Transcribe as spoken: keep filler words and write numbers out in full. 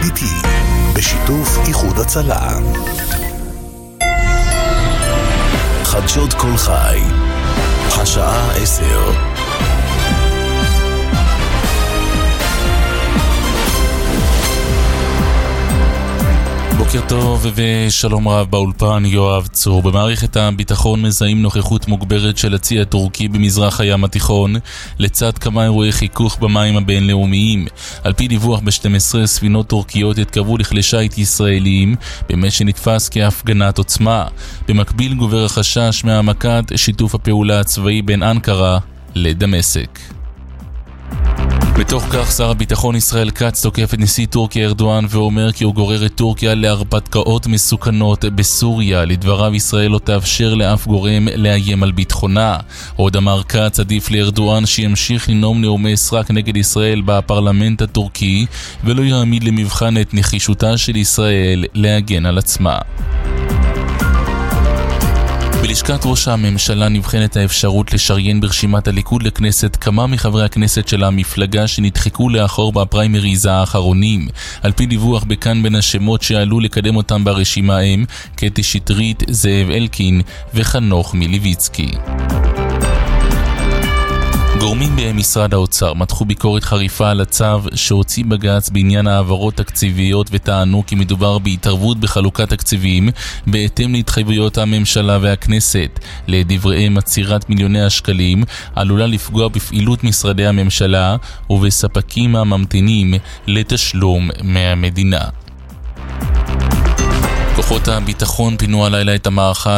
ביתי, בשיתוף איחוד הצלה. חדשות כל חי, השעה עשר. בוקר טוב ושלום רב, באולפן יואב צור. במערכת הביטחון מזהים נוכחות מוגברת של הצי הטורקי במזרח הים התיכון, לצד כמה אירועי חיכוך במים הבינלאומיים. על פי דיווח ב-שתים עשרה ספינות טורקיות התקרבו לכלי שיט ישראליים, במה שנתפס כהפגנת עוצמה. במקביל גובר החשש מהעמקת שיתוף הפעולה הצבאי בין אנקרה לדמשק. בתוך כך שר הביטחון ישראל כץ תוקף את נשיא טורקיה ארדואן ואומר כי הוא גורר את טורקיה להרפתקאות מסוכנות בסוריה. לדבריו ישראל לא תאפשר לאף גורם לאיים על ביטחונה. עוד אמר כץ עדיף לארדואן שימשיך לנאום נאומי סרק נגד ישראל בפרלמנט הטורקי ולא יעמיד למבחן את נחישותה של ישראל להגן על עצמה. בלשכת ראש הממשלה נבחנת האפשרות לשריין ברשימת הליכוד לכנסת כמה מחברי הכנסת של המפלגה שנדחקו לאחור בפריימריז האחרונים. על פי דיווח בכאן בין השמות שעלו לקדם אותם ברשימה הם קטי שטרית, זאב אלקין וחנוך מלביצקי. גורמים במשרד האוצר מתחו ביקורת חריפה על הצו שהוציא בג"ץ בעניין העברות תקציביות וטענו כי מדובר בהתערבות בחלוקת תקציבים בהתאם להתחייבויות הממשלה והכנסת. לדבריהם עצירת מיליוני השקלים עלולה לפגוע בפעילות משרדי הממשלה ובספקים הממתינים לתשלום מהמדינה. כוחות הביטחון פינו הלילה את המערכה